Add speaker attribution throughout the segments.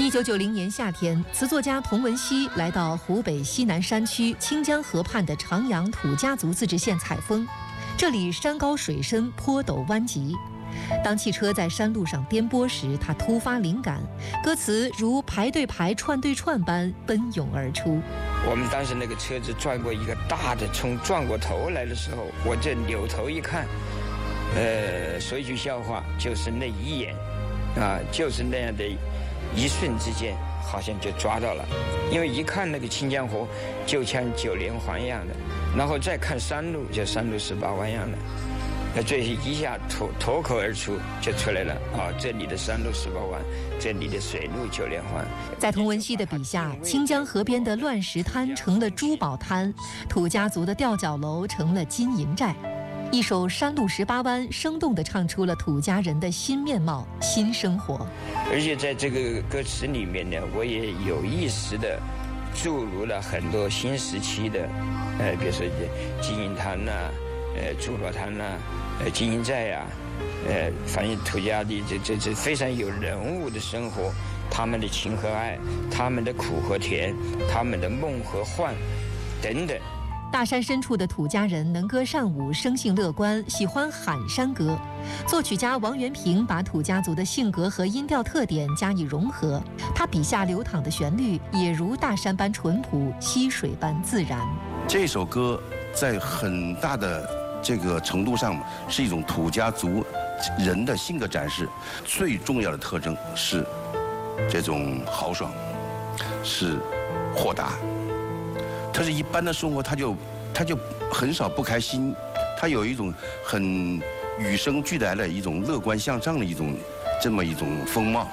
Speaker 1: 1990年夏天，词作家童文熙来到湖北西南山区清江河畔的长阳土家族自治县采风。这里山高水深，坡陡弯急。当汽车在山路上颠簸时，他突发灵感，歌词如排对排、串对串般奔涌而出。
Speaker 2: 我们当时那个车子转过一个大的冲，转过头来的时候，我这扭头一看，说一句笑话，就是那一眼，就是那样的一瞬之间，好像就抓到了。因为一看那个清江河，就像9连环一样的，然后再看山路，就山路18弯一样的。这一下脱口而出就出来了这里的山路18弯，这里的水路9连环。
Speaker 1: 在童文熙的笔下，清江河边的乱石滩成了珠宝滩，土家族的吊脚楼成了金银寨。一首《山路18弯》生动地唱出了土家人的新面貌、新生活。
Speaker 2: 而且在这个歌词里面呢，我也有意识地注入了很多新时期的，比如说金银滩珠宝滩金银寨反映土家的这非常有人物的生活，他们的情和爱，他们的苦和甜，他们的梦和幻，等等。
Speaker 1: 大山深处的土家人能歌善舞，生性乐观，喜欢喊山歌。作曲家王元平把土家族的性格和音调特点加以融合，他笔下流淌的旋律也如大山般淳朴，溪水般自然。
Speaker 3: 这首歌在很大的这个程度上是一种土家族人的性格展示，最重要的特征是这种豪爽，是豁达。他是一般的生活，他就很少不开心，他有一种很与生俱来的一种乐观向上的这么一种风貌。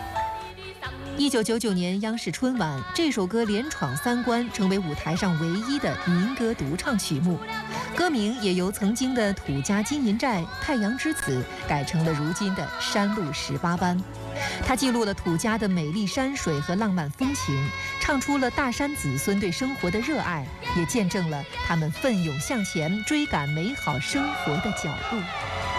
Speaker 1: 1999年央视春晚，这首歌连闯3关，成为舞台上唯一的民歌独唱曲目。歌名也由曾经的土家金银寨、太阳之子改成了如今的山路18弯。它记录了土家的美丽山水和浪漫风情，唱出了大山子孙对生活的热爱，也见证了他们奋勇向前、追赶美好生活的脚步。